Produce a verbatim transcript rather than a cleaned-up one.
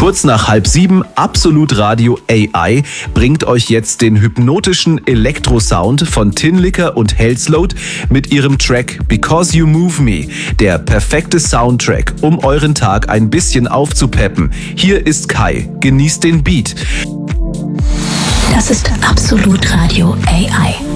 Kurz nach halb sieben, Absolut Radio A I bringt euch jetzt den hypnotischen Elektrosound von Tinlicker und Hellsload mit ihrem Track Because You Move Me. Der perfekte Soundtrack, um euren Tag ein bisschen aufzupeppen. Hier ist Kai. Genießt den Beat. Das ist Absolut Radio A I.